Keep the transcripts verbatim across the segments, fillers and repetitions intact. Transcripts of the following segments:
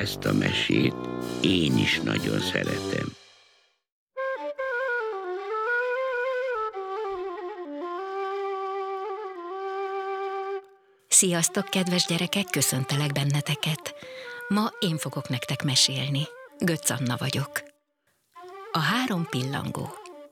ezt a mesét én is nagyon szeretem. Sziasztok, kedves gyerekek, köszöntelek benneteket. Ma én fogok nektek mesélni. Götz Anna vagyok. A három pillangó.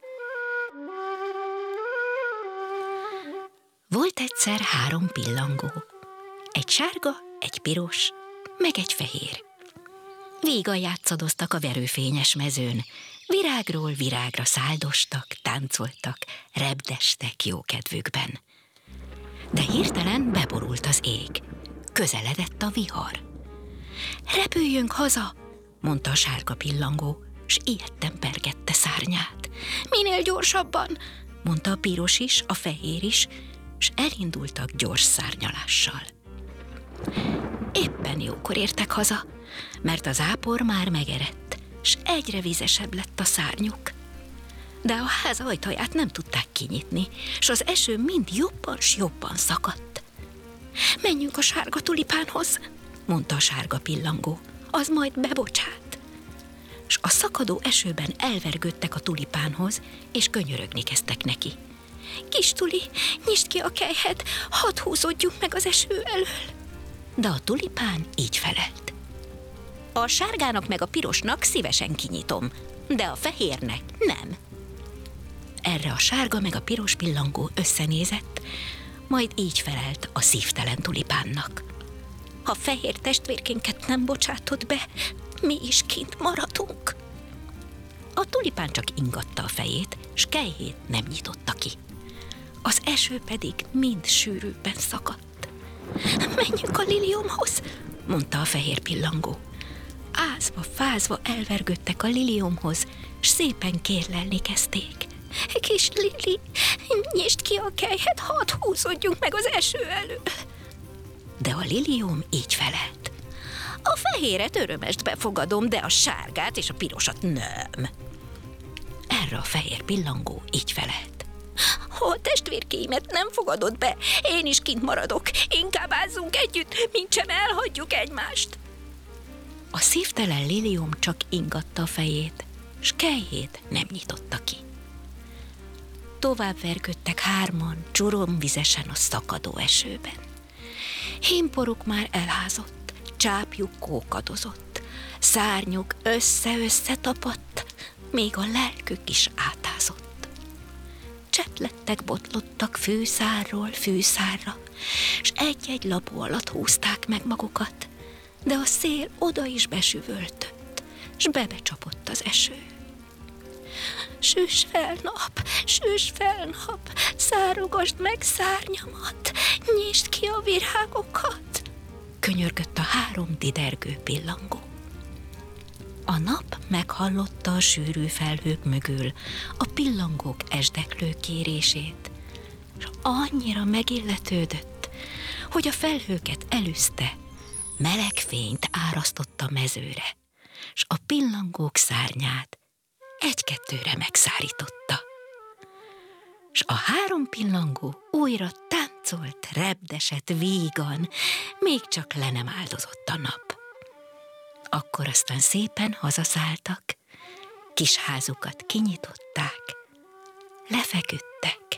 Volt egyszer három pillangó. Egy sárga, egy piros, meg egy fehér. Vígan játszadoztak a verőfényes mezőn. Virágról virágra száldostak, táncoltak, repdestek jókedvükben. De hirtelen beborult az ég. Közeledett a vihar. Repüljünk haza, mondta a sárga pillangó, s ijedten pergette szárnyát. Minél gyorsabban, mondta a piros is, a fehér is, s elindultak gyors szárnyalással. Éppen jókor értek haza, mert az ápor már megerett, s egyre vizesebb lett a szárnyuk. De a ház ajtaját nem tudták kinyitni, s az eső mind jobban s jobban szakadt. Menjünk a sárga tulipánhoz, mondta a sárga pillangó, az majd bebocsát. S a szakadó esőben elvergődtek a tulipánhoz, és könyörögni kezdtek neki. Kis tuli, nyisd ki a kelyhed, hadd húzódjunk meg az eső elől. De a tulipán így felelt. A sárgának meg a pirosnak szívesen kinyitom, de a fehérnek nem. Erre a sárga meg a piros pillangó összenézett, majd így felelt a szívtelen tulipánnak. Ha fehér testvérkénket nem bocsátod be, mi is kint maradunk. A tulipán csak ingatta a fejét, s kelyhét nem nyitotta ki. Az eső pedig mind sűrűbben szakadt. Menjünk a liliomhoz, mondta a fehér pillangó. Ázva, fázva elvergődtek a liliomhoz, s szépen kérlelni kezdték. Kis Lili, nyisd ki a kelyhet, hadd húzódjunk meg az eső elől. De a liliom így felelt. A fehéret örömest befogadom, de a sárgát és a pirosat nem. Erre a fehér pillangó így felelt. Ha a testvérkéimet nem fogadod be, én is kint maradok, inkább ázzunk együtt, mintsem elhagyjuk egymást. A szívtelen liliom csak ingatta a fejét, s kelyhét nem nyitotta ki. Tovább vergődtek hárman, csuromvizesen a szakadó esőben. Hímporuk már elházott, csápjuk kókadozott, szárnyuk össze-össze tapadt, még a lelkük is átázott. Cseplettek, botlottak fűszárról fűszárra, s egy-egy lapó alatt húzták meg magukat, de a szél oda is besüvöltött, s bebecsapott az eső. Süss fel, nap, süss fel, nap, szárogasd meg szárnyamat, nyisd ki a virágokat, könyörgött a három didergő pillangó. A nap meghallotta a sűrű felhők mögül a pillangók esdeklő kérését, és annyira megilletődött, hogy a felhőket elűzte, meleg fényt árasztott a mezőre, s a pillangók szárnyát egy-kettőre megszárította. S a három pillangó újra táncolt, repdesett vígan, még csak le nem áldozott a nap. Akkor aztán szépen hazaszálltak, kis házukat kinyitották, lefeküdtek,